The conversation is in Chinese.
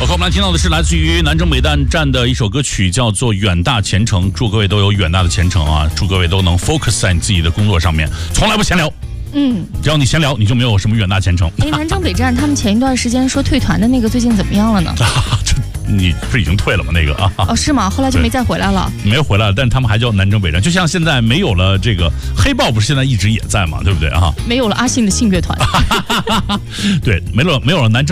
OK， 我们来听到的是来自于南征北战的一首歌曲，叫做《远大前程》。祝各位都有远大的前程啊！祝各位都能 focus 在你自己的工作上面，从来不闲聊。只要你闲聊，你就没有什么远大前程。 南征北战他们前一段时间说退团的那个，最近怎么样了呢？ 你不是已经退了吗？那个啊？ 哦，是吗？后来就没再回来了。 没有回来了，但是他们还叫南征北战，就像现在没有了这个黑豹，不是现在一直也在嘛，对不对啊？ 没有了阿信的信乐团。 对，没有了南征。